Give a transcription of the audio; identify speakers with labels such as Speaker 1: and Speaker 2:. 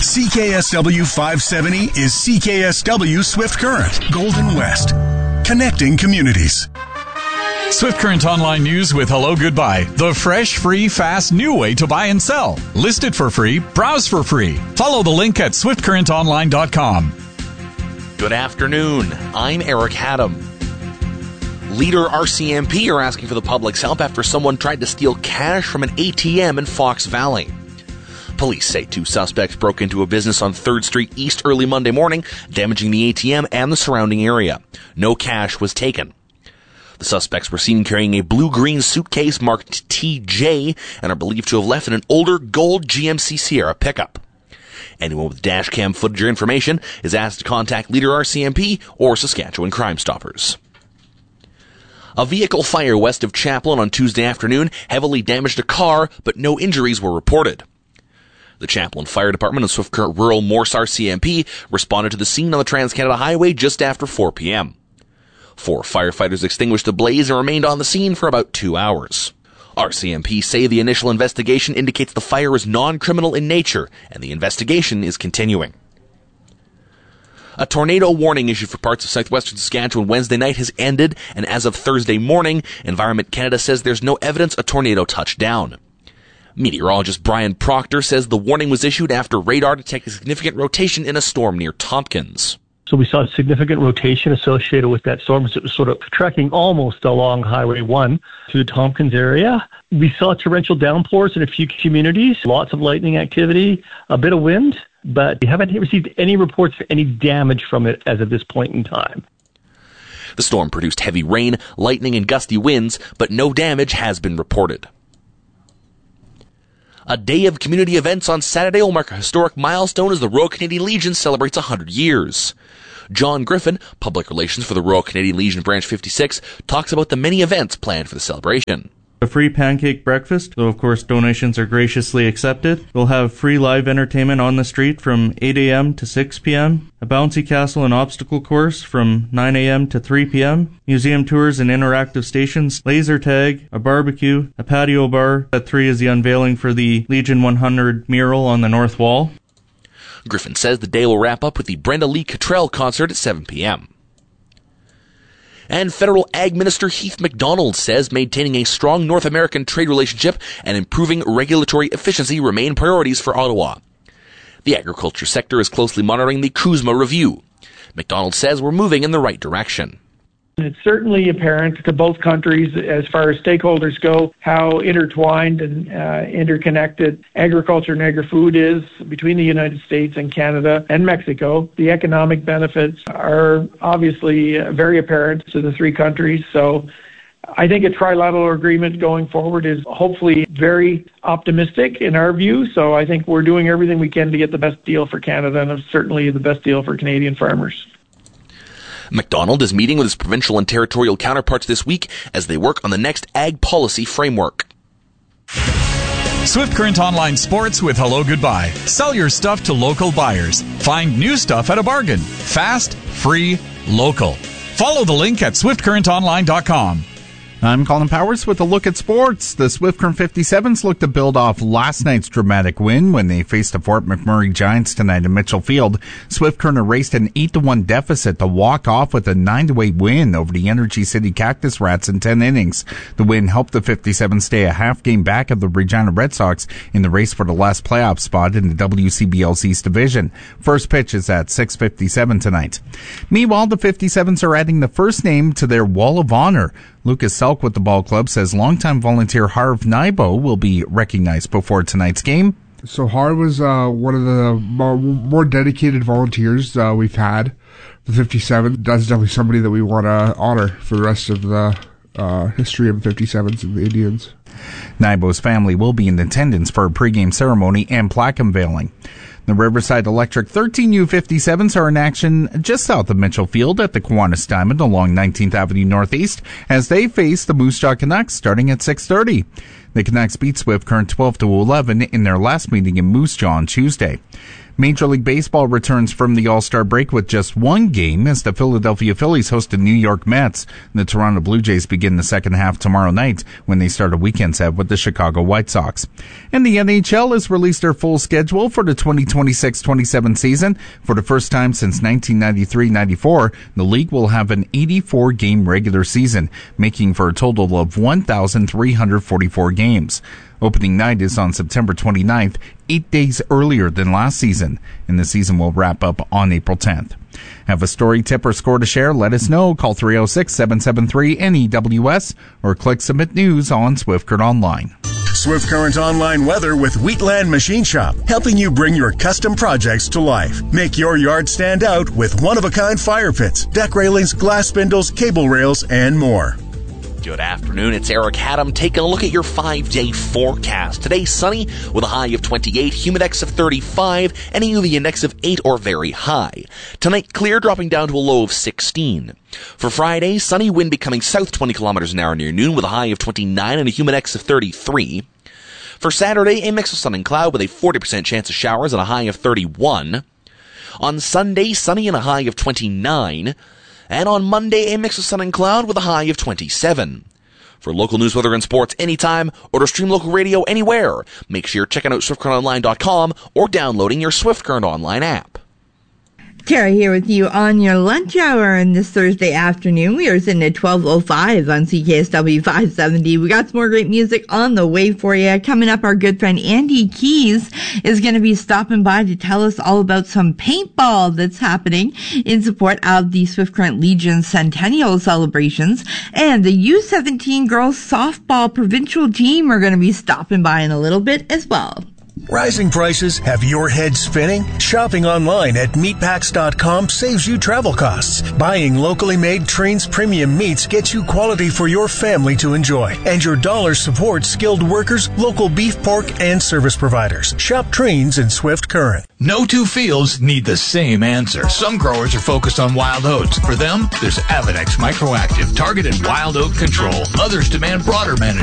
Speaker 1: CKSW 570 is CKSW Swift Current, Golden West. Connecting communities.
Speaker 2: Swift Current Online News with Hello Goodbye. The fresh, free, fast, new way to buy and sell. List it for free. Browse for free. Follow the link at swiftcurrentonline.com.
Speaker 3: Good afternoon. I'm Eric Haddam. Leader RCMP are asking for the public's help after someone tried to steal cash from an ATM in Fox Valley. Police say 2 suspects broke into a business on 3rd Street East early Monday morning, damaging the ATM and the surrounding area. No cash was taken. The suspects were seen carrying a blue-green suitcase marked TJ and are believed to have left in an older gold GMC Sierra pickup. Anyone with dash cam footage or information is asked to contact Leader RCMP or Saskatchewan Crime Stoppers. A vehicle fire west of Chaplin on Tuesday afternoon heavily damaged a car, but no injuries were reported. The Chaplin Fire Department and Swift Current Rural Morse RCMP responded to the scene on the Trans-Canada Highway just after 4 p.m. 4 firefighters extinguished the blaze and remained on the scene for about 2 hours. RCMP say the initial investigation indicates the fire is non-criminal in nature, and the investigation is continuing. A tornado warning issued for parts of southwestern Saskatchewan Wednesday night has ended, and as of Thursday morning, Environment Canada says there's no evidence a tornado touched down. Meteorologist Brian Proctor says the warning was issued after radar detected significant rotation in a storm near Tompkins.
Speaker 4: So we saw significant rotation associated with that storm as it was sort of trekking almost along Highway 1 to the Tompkins area. We saw torrential downpours in a few communities, lots of lightning activity, a bit of wind, but we haven't received any reports of any damage from it as of this point in time.
Speaker 3: The storm produced heavy rain, lightning, and gusty winds, but no damage has been reported. A day of community events on Saturday will mark a historic milestone as the Royal Canadian Legion celebrates 100 years. John Griffin, Public Relations for the Royal Canadian Legion Branch 56, talks about the many events planned for the celebration.
Speaker 5: A free pancake breakfast, though of course donations are graciously accepted. We'll have free live entertainment on the street from 8 a.m. to 6 p.m., a bouncy castle and obstacle course from 9 a.m. to 3 p.m., museum tours and interactive stations, laser tag, a barbecue, a patio bar. At 3 is the unveiling for the Legion 100 mural on the north wall.
Speaker 3: Griffin says the day will wrap up with the Brenda Lee Cottrell concert at 7 p.m. And Federal Ag Minister Heath MacDonald says maintaining a strong North American trade relationship and improving regulatory efficiency remain priorities for Ottawa. The agriculture sector is closely monitoring the CUSMA review. MacDonald says we're moving in the right direction.
Speaker 6: It's certainly apparent to both countries as far as stakeholders go how intertwined and interconnected agriculture and agri-food is between the United States and Canada and Mexico. The economic benefits are obviously very apparent to the 3 countries. So I think a trilateral agreement going forward is hopefully very optimistic in our view. So I think we're doing everything we can to get the best deal for Canada and certainly the best deal for Canadian farmers.
Speaker 3: MacDonald is meeting with his provincial and territorial counterparts this week as they work on the next ag policy framework.
Speaker 2: Swift Current Online Sports with Hello Goodbye. Sell your stuff to local buyers. Find new stuff at a bargain. Fast, free, local. Follow the link at swiftcurrentonline.com.
Speaker 7: I'm Colin Powers with a look at sports. The Swift Current 57s look to build off last night's dramatic win when they faced the Fort McMurray Giants tonight in Mitchell Field. Swift Current erased an 8-1 deficit to walk off with a 9-8 win over the Energy City Cactus Rats in 10 innings. The win helped the 57s stay a half game back of the Regina Red Sox in the race for the last playoff spot in the WCBL's East Division. First pitch is at 6:57 tonight. Meanwhile, the 57s are adding the first name to their Wall of Honor. Lucas Selk with the ball club says longtime volunteer Harv Nybo will be recognized before tonight's game.
Speaker 8: So Harv was one of the more dedicated volunteers we've had. The 57, that's definitely somebody that we want to honor for the rest of the history of the 57s and the Indians.
Speaker 7: Nybo's family will be in attendance for a pregame ceremony and plaque unveiling. The Riverside Electric 13 U57s are in action just south of Mitchell Field at the Kiwanis Diamond along 19th Avenue Northeast as they face the Moose Jaw Canucks starting at 6:30. The Canucks beat Swift Current 12-11 in their last meeting in Moose Jaw on Tuesday. Major League Baseball returns from the All-Star break with just one game as the Philadelphia Phillies host the New York Mets. The Toronto Blue Jays begin the second half tomorrow night when they start a weekend set with the Chicago White Sox. And the NHL has released their full schedule for the 2026-27 season. For the first time since 1993-94, the league will have an 84-game regular season, making for a total of 1,344 games. Opening night is on September 29th, 8 days earlier than last season, and the season will wrap up on April 10th. Have a story, tip, or score to share? Let us know. Call 306-773-NEWS or click Submit News on Swift Current Online.
Speaker 1: Swift Current Online weather with Wheatland Machine Shop, helping you bring your custom projects to life. Make your yard stand out with one-of-a-kind fire pits, deck railings, glass spindles, cable rails, and more.
Speaker 3: Good afternoon, it's Eric Haddam taking a look at your 5-day forecast. Today, sunny with a high of 28, humidex of 35, and a UV index of 8 or very high. Tonight, clear, dropping down to a low of 16. For Friday, sunny, wind becoming south 20 kilometers an hour near noon with a high of 29 and a humidex of 33. For Saturday, a mix of sun and cloud with a 40% chance of showers and a high of 31. On Sunday, sunny and a high of 29. And on Monday, a mix of sun and cloud with a high of 27. For local news, weather, and sports anytime, or to stream local radio anywhere, make sure you're checking out SwiftCurrentOnline.com or downloading your Swift Current Online app.
Speaker 9: Tara here with you on your lunch hour on this Thursday afternoon. We are sitting at 12:05 on CKSW 570. We got some more great music on the way for you. Coming up, our good friend Andy Keys is going to be stopping by to tell us all about some paintball that's happening in support of the Swift Current Legion Centennial celebrations. And the U17 girls softball provincial team are going to be stopping by in a little bit as well.
Speaker 1: Rising prices have your head spinning? Shopping online at meatpacks.com saves you travel costs. Buying locally made Trains premium meats gets you quality for your family to enjoy. And your dollars support skilled workers, local beef, pork, and service providers. Shop Trains in Swift Current.
Speaker 10: No two fields need the same answer. Some growers are focused on wild oats. For them, there's Avenex Microactive, targeted wild oat control. Others demand broader management.